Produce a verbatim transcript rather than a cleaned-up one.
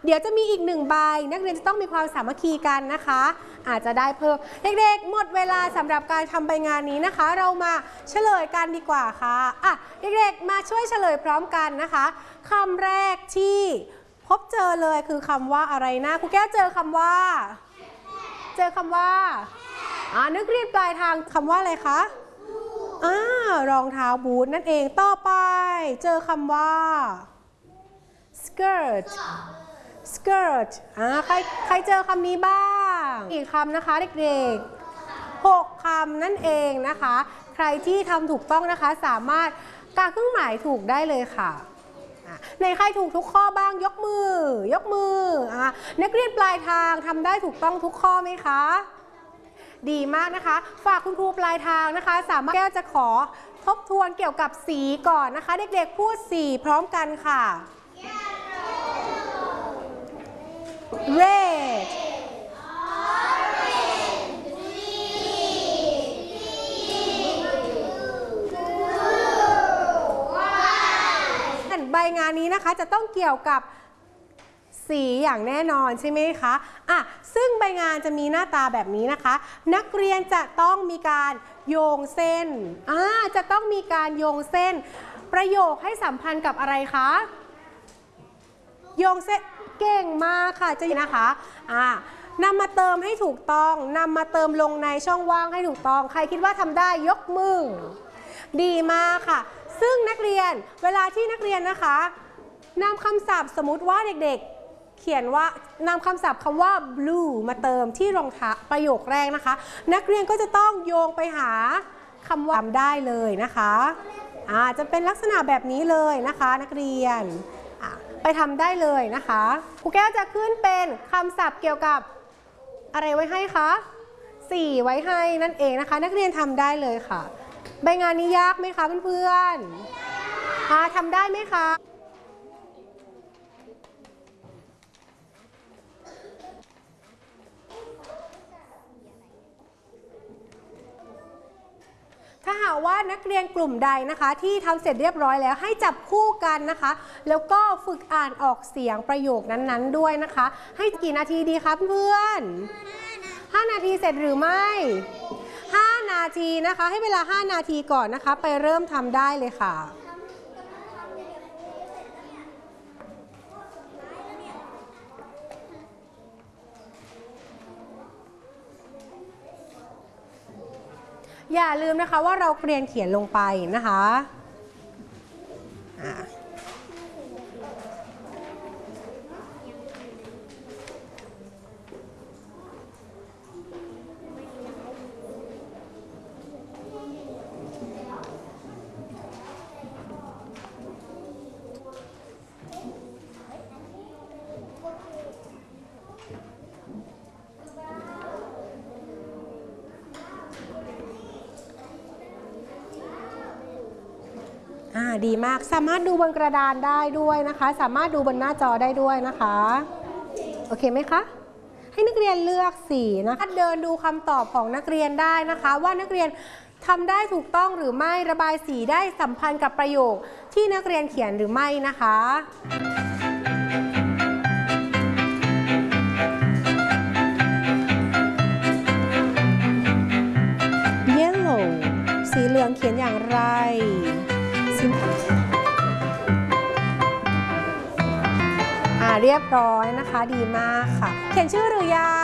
เดี๋ยวจะมีอีกหนึ่งใบนักเรียนจะต้องมีความสามัคคีกันนะคะอาจจะได้เพิ่มเด็กๆหมดเวลาสำหรับการทำใบงานนี้นะคะเรามาเฉลยกันดีกว่าค่ะอ่ะเด็กๆมาช่วยเฉลยพร้อมกันนะคะคำแรกที่พบเจอเลยคือคำว่าอะไรนะครูแก้วเจอคำว่าเจอคำว่าอ่านึกเรียนปลายทางคำว่าอะไรคะอ่ารองเท้าบูทนั่นเองต่อไปเจอคำว่า skirt skirt อ่าใครใครเจอคำนี้บ้างอีกคำนะคะเด็กๆหกคำนั่นเองนะคะใครที่ทำถูกต้องนะคะสามารถกาเครื่องหมายถูกได้เลยค่ะในใครถูกทุกข้อบ้างยกมือยกมืออ่ะนักเรียนปลายทางทำได้ถูกต้องทุกข้อไหมคะดีมากนะคะฝากคุณครูปลายทางนะคะสามารถแก้วจะขอทบทวนเกี่ยวกับสีก่อนนะคะเด็กๆพูดสีพร้อมกันค่ะ redใบงานนี้นะคะจะต้องเกี่ยวกับสีอย่างแน่นอนใช่ไหมคะอ่ะซึ่งใบงานจะมีหน้าตาแบบนี้นะคะนักเรียนจะต้องมีการโยงเส้นอ่าจะต้องมีการโยงเส้นประโยคให้สัมพันธ์กับอะไรคะโยงเส้นเก่งมากค่ะจะนะคะอ่านำมาเติมให้ถูกต้องนำมาเติมลงในช่องว่างให้ถูกต้องใครคิดว่าทำได้ยกมือดีมากค่ะซึ่งนักเรียนเวลาที่นักเรียนนะคะนำคำศัพท์สมมุติว่าเด็กๆเขียนว่านำคำศัพท์คำว่า blue มาเติมที่รองเท้าประโยคแรกนะคะนักเรียนก็จะต้องโยงไปหาคำว่าทำได้เลยนะคะอ่าจะเป็นลักษณะแบบนี้เลยนะคะนักเรียนไปทำได้เลยนะคะครูแก้วจะขึ้นเป็นคำศัพท์เกี่ยวกับอะไรไว้ให้คะสี่ไว้ให้นั่นเองนะคะนักเรียนทำได้เลยค่ะใบงานนี้ยากไหมคะเพื่อนๆอ่าทำได้ไหมคะถ้าหากว่านักเรียนกลุ่มใดนะคะที่ทำเสร็จเรียบร้อยแล้วให้จับคู่กันนะคะแล้วก็ฝึกอ่านออกเสียงประโยคนั้นๆด้วยนะคะให้กี่นาทีดีคะเพื่อนห้านาทีเสร็จหรือไม่ห้านาทีนะคะให้เวลาห้านาทีก่อนนะคะไปเริ่มทำได้เลยค่ะอย่าลืมนะคะว่าเราเรียนเขียนลงไปนะคะดีมากสามารถดูบนกระดานได้ด้วยนะคะสามารถดูบนหน้าจอได้ด้วยนะคะโอเคไหมคะให้นักเรียนเลือกสีนะคะเดินดูคำตอบของนักเรียนได้นะคะว่านักเรียนทำได้ถูกต้องหรือไม่ระบายสีได้สัมพันธ์กับประโยคที่นักเรียนเขียนหรือไม่นะคะ Yellow สีเหลืองเขียนอย่างไรอ่าเรียบร้อยนะคะดีมากค่ะเขียนชื่อหรือยัง